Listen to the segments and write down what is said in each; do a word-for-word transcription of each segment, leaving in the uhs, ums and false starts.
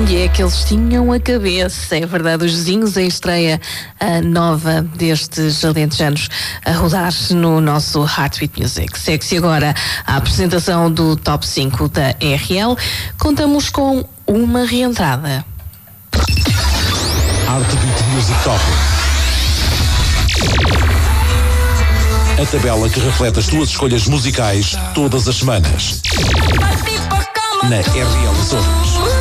onde é que eles tinham a cabeça? É verdade, os vizinhos, a estreia a nova destes alentejanos a rodar no nosso Heartbeat Music. Segue-se agora a apresentação do Top cinco da R L. Contamos com uma reentrada. Heartbeat Music Top. A tabela que reflete as tuas escolhas musicais todas as semanas. Na R L Açores.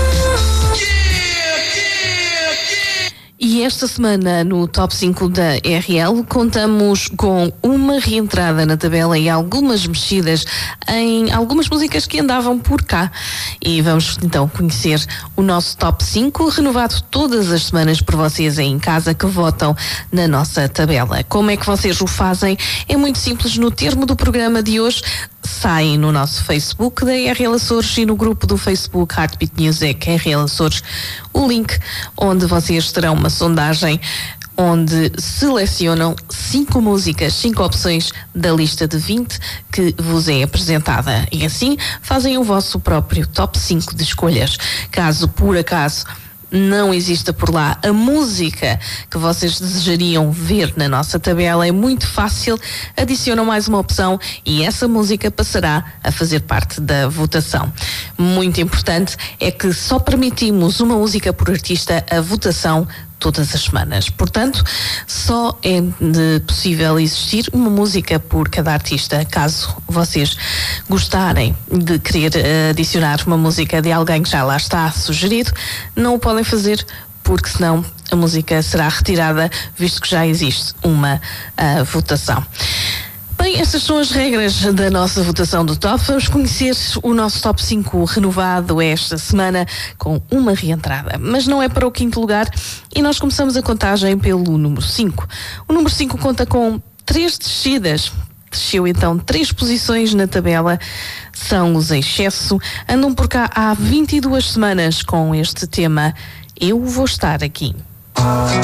E esta semana, no Top cinco da R L, contamos com uma reentrada na tabela e algumas mexidas em algumas músicas que andavam por cá. E vamos então conhecer o nosso Top cinco, renovado todas as semanas por vocês aí em casa que votam na nossa tabela. Como é que vocês o fazem? É muito simples. No termo do programa de hoje, saem no nosso Facebook da R L Açores e no grupo do Facebook Heartbeat Music R L Açores o link onde vocês terão uma sondagem onde selecionam cinco músicas, cinco opções da lista de vinte que vos é apresentada. E assim fazem o vosso próprio top cinco de escolhas. Caso por acaso não exista por lá a música que vocês desejariam ver na nossa tabela, é muito fácil, adicionam mais uma opção e essa música passará a fazer parte da votação. Muito importante é que só permitimos uma música por artista a votação todas as semanas. Portanto, só é de possível existir uma música por cada artista. Caso vocês gostarem de querer adicionar uma música de alguém que já lá está sugerido, não o podem fazer, porque senão a música será retirada, visto que já existe uma uh, votação. Bem, estas são as regras da nossa votação do Top. Vamos conhecer o nosso Top cinco renovado esta semana com uma reentrada. Mas não é para o quinto lugar e nós começamos a contagem pelo número cinco. O número cinco conta com três descidas. Desceu então três posições na tabela. São os Excesso. Andam por cá há vinte e duas semanas com este tema Eu Vou Estar Aqui.